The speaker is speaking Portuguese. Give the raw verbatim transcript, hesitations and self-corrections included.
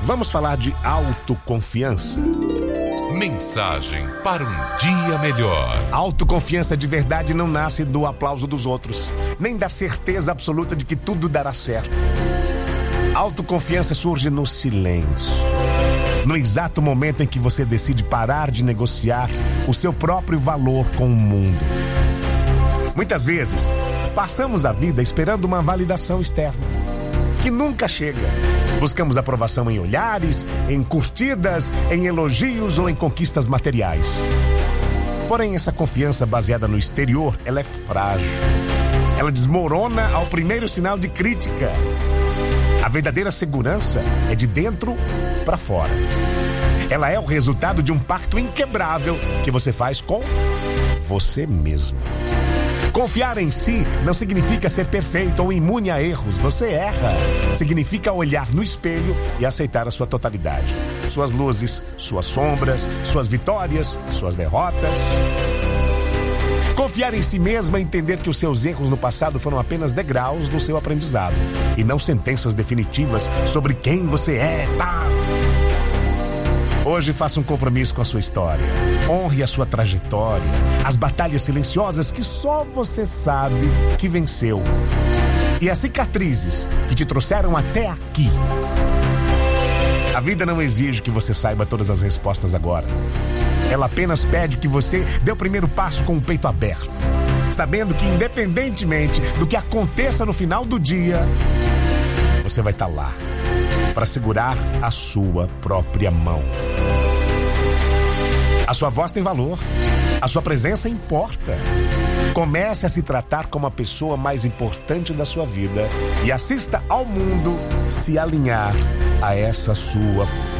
Vamos falar de autoconfiança. Mensagem para um dia melhor. Autoconfiança de verdade não nasce do aplauso dos outros, nem da certeza absoluta de que tudo dará certo. Autoconfiança surge no silêncio, no exato momento em que você decide parar de negociar o seu próprio valor com o mundo. Muitas vezes, passamos a vida esperando uma validação externa, que nunca chega. Buscamos aprovação em olhares, em curtidas, em elogios ou em conquistas materiais. Porém, essa confiança baseada no exterior, ela é frágil. Ela desmorona ao primeiro sinal de crítica. A verdadeira segurança é de dentro para fora. Ela é o resultado de um pacto inquebrável que você faz com você mesmo. Confiar em si não significa ser perfeito ou imune a erros. Você erra. Significa olhar no espelho e aceitar a sua totalidade. Suas luzes, suas sombras, suas vitórias, suas derrotas. Confiar em si mesmo é entender que os seus erros no passado foram apenas degraus do seu aprendizado e não sentenças definitivas sobre quem você é, tá? Hoje faça um compromisso com a sua história. Honre a sua trajetória, as batalhas silenciosas que só você sabe que venceu e as cicatrizes que te trouxeram até aqui. A vida não exige que você saiba todas as respostas agora. Ela apenas pede que você dê o primeiro passo com o peito aberto, sabendo que independentemente do que aconteça no final do dia, você vai estar lá para segurar a sua própria mão. A sua voz tem valor, a sua presença importa. Comece a se tratar como a pessoa mais importante da sua vida e assista ao mundo se alinhar a essa sua